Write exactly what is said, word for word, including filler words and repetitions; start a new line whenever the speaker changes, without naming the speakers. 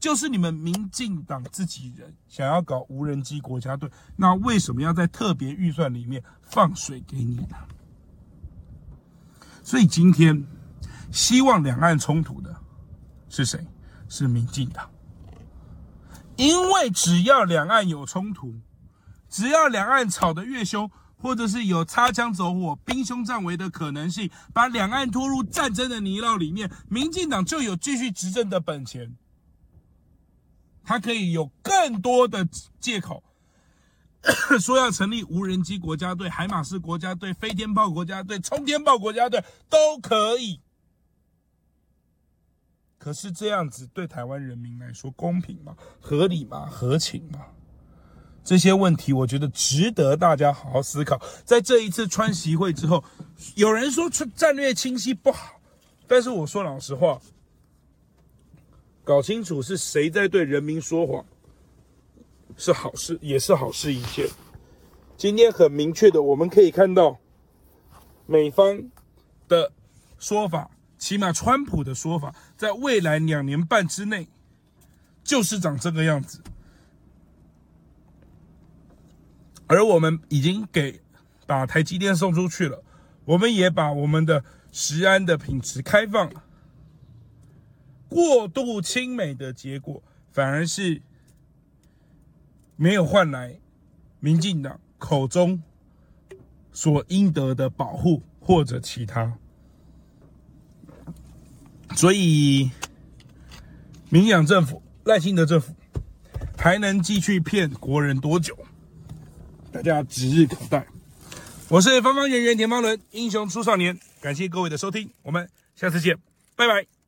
就是你们民进党自己人想要搞无人机国家队，那为什么要在特别预算里面放水给你呢？所以今天希望两岸冲突的是谁？是民进党。因为只要两岸有冲突，只要两岸吵得越凶，或者是有擦枪走火、兵凶战危的可能性，把两岸拖入战争的泥淖里面，民进党就有继续执政的本钱。他可以有更多的借口，说要成立无人机国家队、海马式国家队、飞天炮国家队、冲天炮国家队都可以。可是这样子对台湾人民来说公平吗？合理吗？合情吗？这些问题我觉得值得大家好好思考。在这一次川习会之后，有人说战略清晰不好，但是我说老实话，搞清楚是谁在对人民说谎是好事，也是好事一件。今天很明确的我们可以看到美方的说法，起码川普的说法，在未来两年半之内就是长这个样子。而我们已经给把台积电送出去了，我们也把我们的食安的品质开放了。过度亲美的结果，反而是没有换来民进党口中所应得的保护或者其他。所以民进党政府、赖清德政府还能继续骗国人多久？大家指日可待。我是方方圆圆田方伦，英雄出少年，感谢各位的收听，我们下次见，拜拜。